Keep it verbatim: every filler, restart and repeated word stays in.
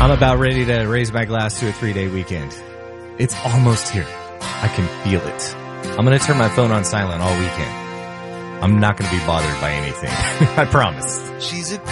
I'm about ready to raise my glass to a three-day weekend. It's almost here. I can feel it. I'm going to turn my phone on silent all weekend. I'm not going to be bothered by anything. I promise. She's a